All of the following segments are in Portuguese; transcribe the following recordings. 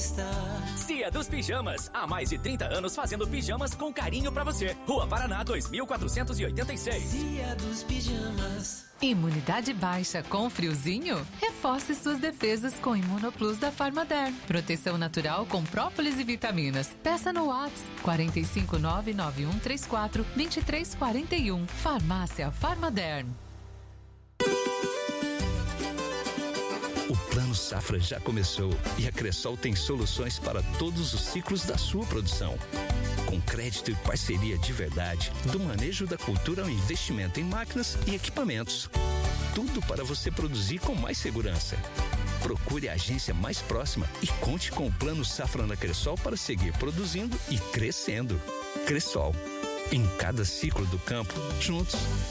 está. Cia dos Pijamas, há mais de 30 anos fazendo pijamas com carinho pra você. Rua Paraná 2486. Cia dos Pijamas. Imunidade baixa com friozinho? Reforce suas defesas com Imunoplus da Farmaderm. Proteção natural com própolis e vitaminas. Peça no WhatsApp 45991342341. Farmácia Farmaderm. O Plano Safra já começou e a Cressol tem soluções para todos os ciclos da sua produção. Com crédito e parceria de verdade, do manejo da cultura ao investimento em máquinas e equipamentos. Tudo para você produzir com mais segurança. Procure a agência mais próxima e conte com o Plano Safra na Cressol para seguir produzindo e crescendo. Cressol, em cada ciclo do campo, juntos.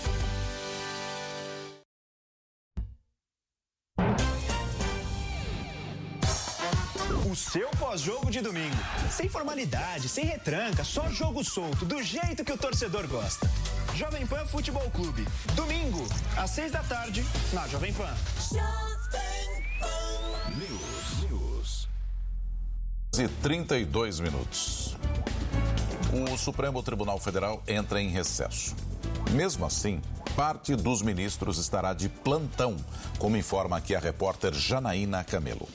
O seu pós-jogo de domingo. Sem formalidade, sem retranca, só jogo solto, do jeito que o torcedor gosta. Jovem Pan Futebol Clube. Domingo, às 6 da tarde, na Jovem Pan. News. E 32 minutos. O Supremo Tribunal Federal entra em recesso. Mesmo assim, parte dos ministros estará de plantão, como informa aqui a repórter Janaína Camelo.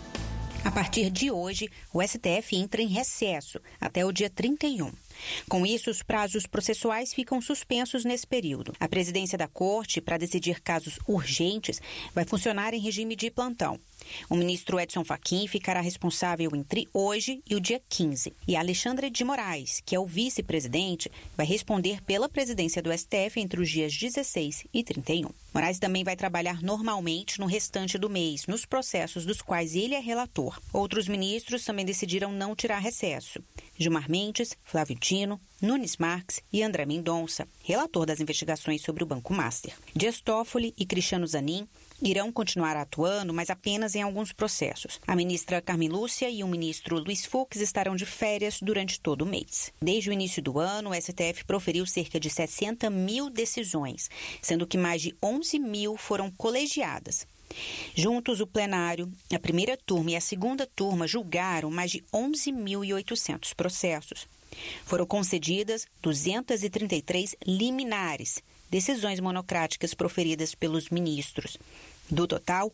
A partir de hoje, o STF entra em recesso até o dia 31. Com isso, os prazos processuais ficam suspensos nesse período. A presidência da Corte, para decidir casos urgentes, vai funcionar em regime de plantão. O ministro Edson Fachin ficará responsável entre hoje e o dia 15. E Alexandre de Moraes, que é o vice-presidente, vai responder pela presidência do STF entre os dias 16 e 31. Moraes também vai trabalhar normalmente no restante do mês, nos processos dos quais ele é relator. Outros ministros também decidiram não tirar recesso. Gilmar Mendes, Flávio Dino, Nunes Marques e André Mendonça, relator das investigações sobre o Banco Master. Dias Toffoli e Cristiano Zanin irão continuar atuando, mas apenas em alguns processos. A ministra Carmen Lúcia e o ministro Luiz Fux estarão de férias durante todo o mês. Desde o início do ano, o STF proferiu cerca de 60 mil decisões, sendo que mais de 11 mil foram colegiadas. Juntos, o plenário, a primeira turma e a segunda turma julgaram mais de 11.800 processos. Foram concedidas 233 liminares, decisões monocráticas proferidas pelos ministros. Do total,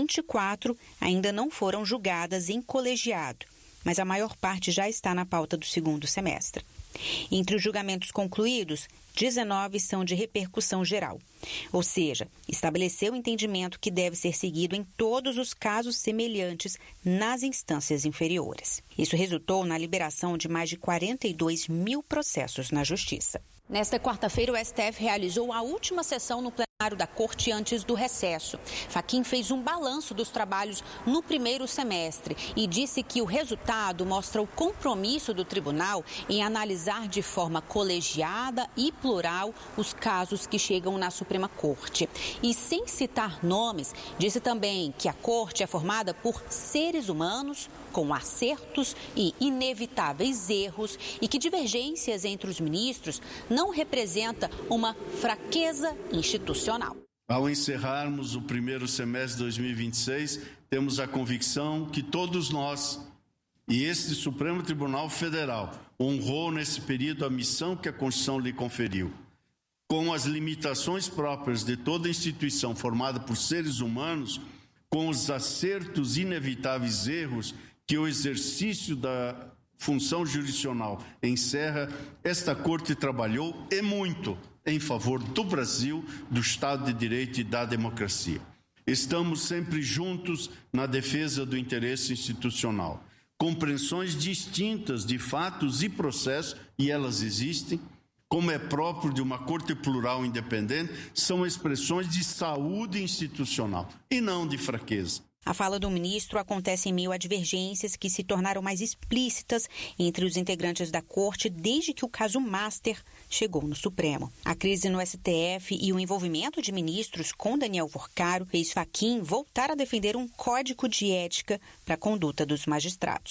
24 ainda não foram julgadas em colegiado, mas a maior parte já está na pauta do segundo semestre. Entre os julgamentos concluídos, 19 são de repercussão geral, ou seja, estabeleceu o entendimento que deve ser seguido em todos os casos semelhantes nas instâncias inferiores. Isso resultou na liberação de mais de 42 mil processos na Justiça. Nesta quarta-feira, o STF realizou a última sessão no plenário da Corte antes do recesso. Fachin fez um balanço dos trabalhos no primeiro semestre e disse que o resultado mostra o compromisso do tribunal em analisar de forma colegiada e plural os casos que chegam na Suprema Corte. E sem citar nomes, disse também que a Corte é formada por seres humanos com acertos e inevitáveis erros e que divergências entre os ministros não representa uma fraqueza institucional. Ao encerrarmos o primeiro semestre de 2026, temos a convicção que todos nós e este Supremo Tribunal Federal honrou nesse período a missão que a Constituição lhe conferiu. Com as limitações próprias de toda instituição formada por seres humanos, com os acertos e inevitáveis erros que o exercício da função jurisdicional encerra, esta Corte trabalhou e muito em favor do Brasil, do Estado de Direito e da democracia. Estamos sempre juntos na defesa do interesse institucional. Compreensões distintas de fatos e processos, e elas existem, como é próprio de uma Corte plural independente, são expressões de saúde institucional e não de fraqueza. A fala do ministro acontece em meio a divergências que se tornaram mais explícitas entre os integrantes da Corte desde que o caso Master chegou no Supremo. A crise no STF e o envolvimento de ministros com Daniel Worcaro fez Fachin voltar a defender um código de ética para a conduta dos magistrados.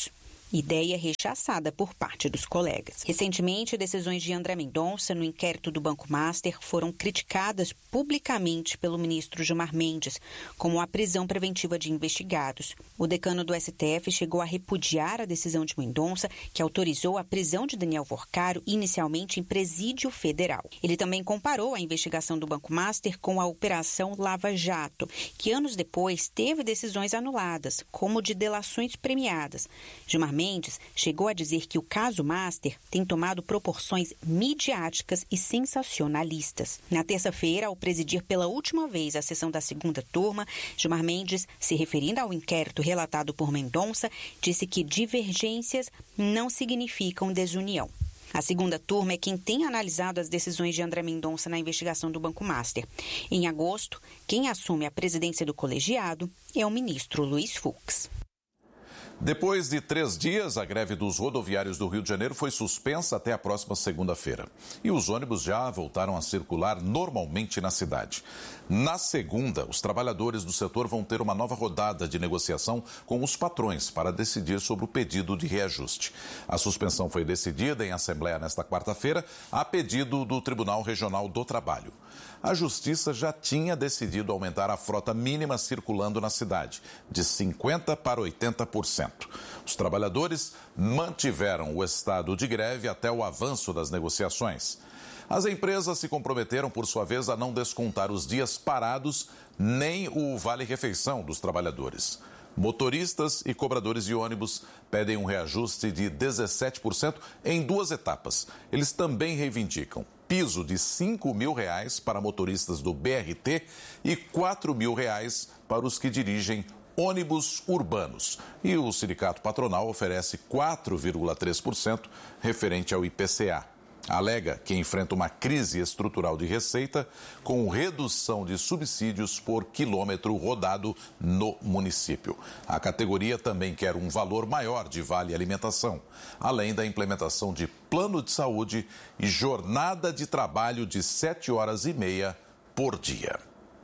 ideia rechaçada por parte dos colegas. Recentemente, decisões de André Mendonça no inquérito do Banco Master foram criticadas publicamente pelo ministro Gilmar Mendes, como a prisão preventiva de investigados. O decano do STF chegou a repudiar a decisão de Mendonça, que autorizou a prisão de Daniel Vorcaro inicialmente em presídio federal. Ele também comparou a investigação do Banco Master com a Operação Lava Jato, que anos depois teve decisões anuladas, como de delações premiadas. Gilmar Mendes chegou a dizer que o caso Master tem tomado proporções midiáticas e sensacionalistas. Na terça-feira, ao presidir pela última vez a sessão da segunda turma, Gilmar Mendes, se referindo ao inquérito relatado por Mendonça, disse que divergências não significam desunião. A segunda turma é quem tem analisado as decisões de André Mendonça na investigação do Banco Master. Em agosto, quem assume a presidência do colegiado é o ministro Luiz Fux. Depois de 3 dias, a greve dos rodoviários do Rio de Janeiro foi suspensa até a próxima segunda-feira. E os ônibus já voltaram a circular normalmente na cidade. Na segunda, os trabalhadores do setor vão ter uma nova rodada de negociação com os patrões para decidir sobre o pedido de reajuste. A suspensão foi decidida em assembleia nesta quarta-feira, a pedido do Tribunal Regional do Trabalho. A Justiça já tinha decidido aumentar a frota mínima circulando na cidade, de 50% para 80%. Os trabalhadores mantiveram o estado de greve até o avanço das negociações. As empresas se comprometeram, por sua vez, a não descontar os dias parados nem o vale-refeição dos trabalhadores. Motoristas e cobradores de ônibus pedem um reajuste de 17% em 2 etapas. Eles também reivindicam piso de R$ 5.000 para motoristas do BRT e R$ 4.000 para os que dirigem ônibus urbanos. E o sindicato patronal oferece 4,3% referente ao IPCA. Alega que enfrenta uma crise estrutural de receita com redução de subsídios por quilômetro rodado no município. A categoria também quer um valor maior de vale alimentação, além da implementação de plano de saúde e jornada de trabalho de 7h30 por dia.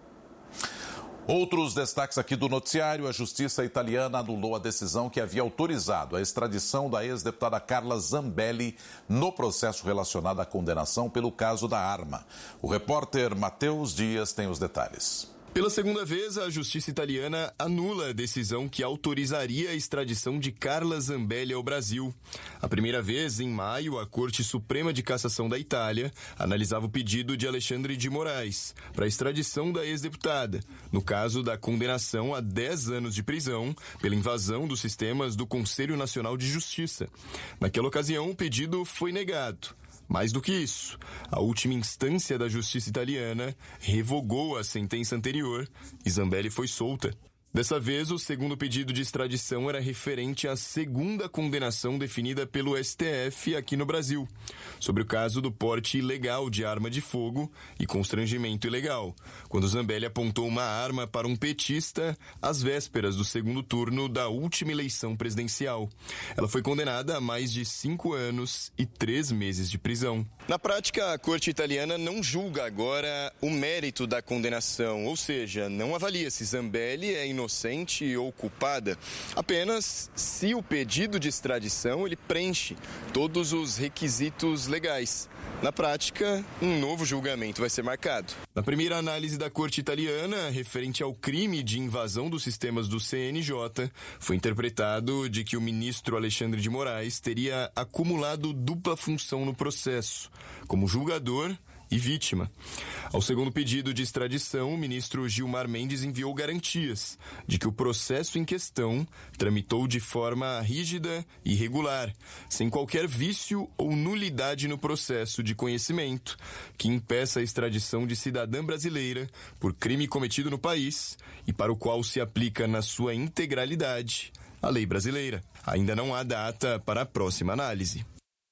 Outros destaques aqui do noticiário: a justiça italiana anulou a decisão que havia autorizado a extradição da ex-deputada Carla Zambelli no processo relacionado à condenação pelo caso da arma. O repórter Matheus Dias tem os detalhes. Pela segunda vez, a justiça italiana anula a decisão que autorizaria a extradição de Carla Zambelli ao Brasil. A primeira vez, em maio, a Corte Suprema de Cassação da Itália analisava o pedido de Alexandre de Moraes para a extradição da ex-deputada, no caso da condenação a 10 anos de prisão pela invasão dos sistemas do Conselho Nacional de Justiça. Naquela ocasião, o pedido foi negado. Mais do que isso, a última instância da justiça italiana revogou a sentença anterior e Zambelli foi solta. Dessa vez, o segundo pedido de extradição era referente à segunda condenação definida pelo STF aqui no Brasil, sobre o caso do porte ilegal de arma de fogo e constrangimento ilegal, quando Zambelli apontou uma arma para um petista às vésperas do segundo turno da última eleição presidencial. Ela foi condenada a mais de 5 anos e 3 meses de prisão. Na prática, a Corte italiana não julga agora o mérito da condenação, ou seja, não avalia se Zambelli é inocente ou culpada, apenas se o pedido de extradição ele preenche todos os requisitos legais. Na prática, um novo julgamento vai ser marcado. Na primeira análise da Corte italiana, referente ao crime de invasão dos sistemas do CNJ, foi interpretado de que o ministro Alexandre de Moraes teria acumulado dupla função no processo, como julgador e vítima. Ao segundo pedido de extradição, o ministro Gilmar Mendes enviou garantias de que o processo em questão tramitou de forma rígida e regular, sem qualquer vício ou nulidade no processo de conhecimento, que impeça a extradição de cidadã brasileira por crime cometido no país e para o qual se aplica na sua integralidade a lei brasileira. Ainda não há data para a próxima análise.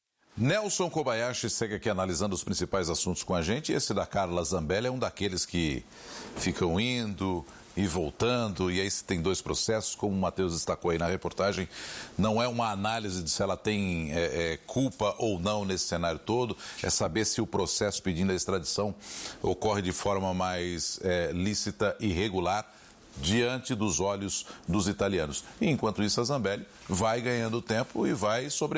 Nelson Kobayashi segue aqui analisando os principais assuntos com a gente. Esse da Carla Zambelli é um daqueles que ficam indo e voltando, e aí se tem 2 processos, como o Matheus destacou aí na reportagem, não é uma análise de se ela tem culpa ou não nesse cenário todo, é saber se o processo pedindo a extradição ocorre de forma mais lícita e regular diante dos olhos dos italianos. E, enquanto isso, a Zambelli vai ganhando tempo e vai sobrevivendo.